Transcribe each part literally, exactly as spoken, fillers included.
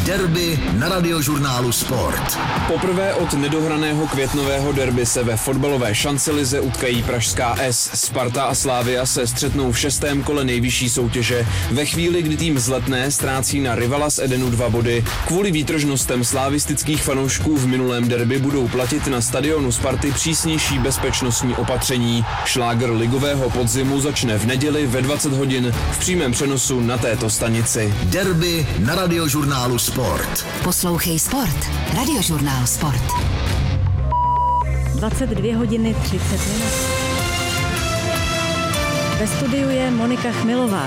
Derby na Radiožurnálu Sport. Poprvé od nedohraného květnového derby se ve fotbalové šancelize utkají pražská S. Sparta a Slavia se střetnou v šestém kole nejvyšší soutěže. Ve chvíli, kdy tým z Letné ztrácí na rivala z Edenu dva body, kvůli výtržnostem slavistických fanoušků v minulém derby budou platit na stadionu Sparty přísnější bezpečnostní opatření. Šlágr ligového podzimu začne v neděli ve dvacet hodin v přímém přenosu na této stanici. Derby na Radiožurnálu Sport. Poslouchej Sport. Radiožurnál Sport. dvacet dvě hodiny třicet minut. Ve studiu je Monika Chmilová.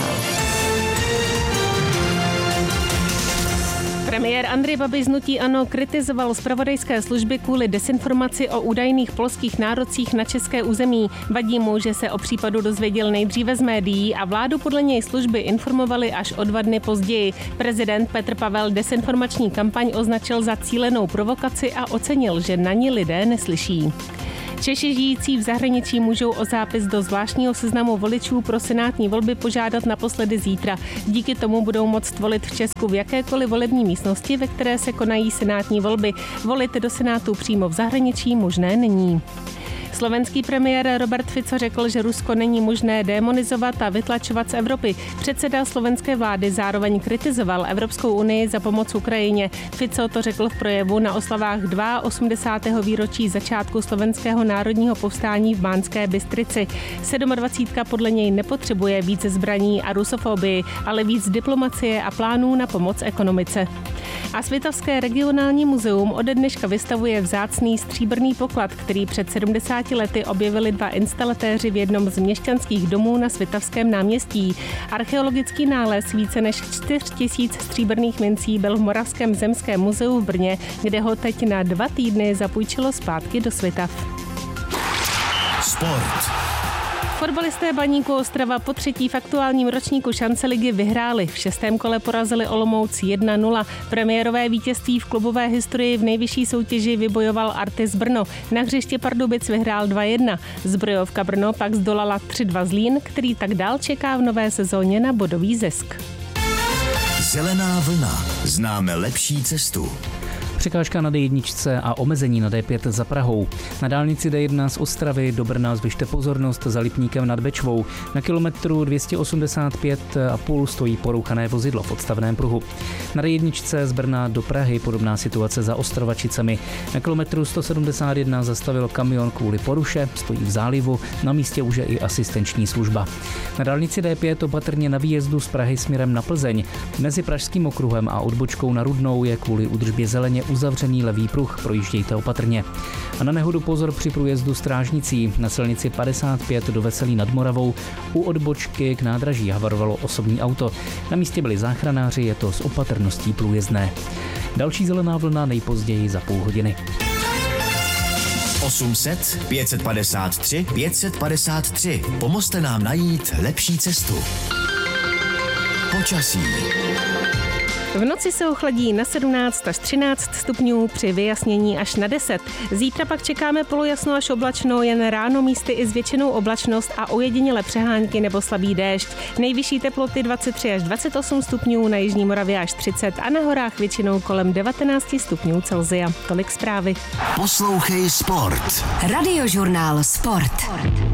Premiér Andrej Babiš z hnutí ANO kritizoval zpravodajské služby kvůli dezinformaci o údajných polských nárocích na české území. Vadí mu, že se o případu dozvěděl nejdříve z médií a vládu podle něj služby informovaly až o dva dny později. Prezident Petr Pavel dezinformační kampaň označil za cílenou provokaci a ocenil, že na ní lidé neslyší. Češi žijící v zahraničí můžou o zápis do zvláštního seznamu voličů pro senátní volby požádat naposledy zítra. Díky tomu budou moct volit v Česku v jakékoliv volební místnosti, ve které se konají senátní volby. Volit do senátu přímo v zahraničí možné není. Slovenský premiér Robert Fico řekl, že Rusko není možné démonizovat a vytlačovat z Evropy. Předseda slovenské vlády zároveň kritizoval Evropskou unii za pomoc Ukrajině. Fico to řekl v projevu na oslavách osmdesátého druhého výročí začátku slovenského národního povstání v Banské Bystrici. sedmadvacítka podle něj nepotřebuje více zbraní a rusofobii, ale víc diplomacie a plánů na pomoc ekonomice. A Svitavské regionální muzeum ode dneška vystavuje vzácný stříbrný poklad, který před sedmdesáti lety objevili dva instalatéři v jednom z měšťanských domů na Svitavském náměstí. Archeologický nález více než čtyři tisíce stříbrných mincí byl v Moravském zemském muzeu v Brně, kde ho teď na dva týdny zapůjčilo zpátky do Svitav. Sport. Fotbalisté Baníku Ostrava po třetí v aktuálním ročníku Šanceligy vyhráli. V šestém kole porazili Olomouc jedna nula. Premiérové vítězství v klubové historii v nejvyšší soutěži vybojoval Artis Brno. Na hřiště Pardubic vyhrál dva jedna. Zbrojovka Brno pak zdolala tři dva Zlín, který tak dál čeká v nové sezóně na bodový zisk. Zelená vlna. Známe lepší cestu. Překážka na dé jedna a omezení na dé pět za Prahou. Na dálnici dé jedna z Ostravy do Brna zvyšte pozornost za Lipníkem nad Bečvou. Na kilometru dvě stě osmdesát pět a půl stojí porouchané vozidlo v odstavném pruhu. Na dé jedna z Brna do Prahy podobná situace za Ostrovačicemi. Na kilometru sto sedmdesát jedna zastavil kamion kvůli poruše, stojí v zálivu, na místě už je i asistenční služba. Na dálnici dé pět opatrně na výjezdu z Prahy směrem na Plzeň. Mezi Pražským okruhem a odbočkou na Rudnou je kvůli údržbě zeleně uzavřený levý pruh, projíždějte opatrně. A na nehodu pozor při průjezdu Strážnicí. Na silnici padesát pět do Veselí nad Moravou u odbočky k nádraží havarovalo osobní auto. Na místě byli záchranáři, je to s opatrností průjezdné. Další zelená vlna nejpozději za půl hodiny. osm set pět set padesát tři pět set padesát tři. Pomozte nám najít lepší cestu. Počasí. V noci se ochladí na sedmnáct až třináct stupňů, při vyjasnění až na deset. Zítra pak čekáme polojasno až oblačno, jen ráno místy i zvětšenou oblačnost a ojedinělé přehánky nebo slabý déšť. Nejvyšší teploty dvacet tři až dvacet osm stupňů, na jižní Moravě až třicet a na horách většinou kolem devatenáct stupňů Celsia. Tolik zprávy. Poslouchej Sport. Radiožurnál Sport.